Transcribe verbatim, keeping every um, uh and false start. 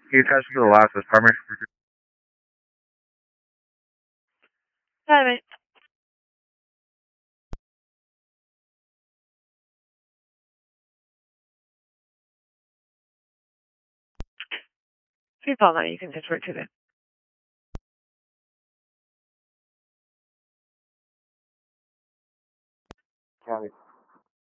He attached to the last as primary. Got it. Please hold on. You can just wait to that. County.